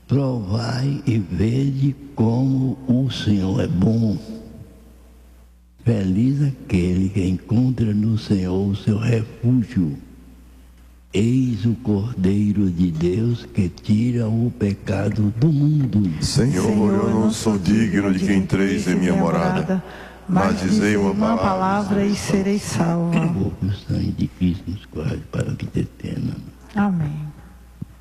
Provai e vede como o Senhor é bom. Feliz aquele que encontra no Senhor o seu refúgio. Eis o Cordeiro de Deus que tira o pecado do mundo. Senhor, eu não sou digno de que entreis em minha morada, mas dizei uma palavra e serei salva. O sangue de Cristo nos guarde para a vida eterna. Amém.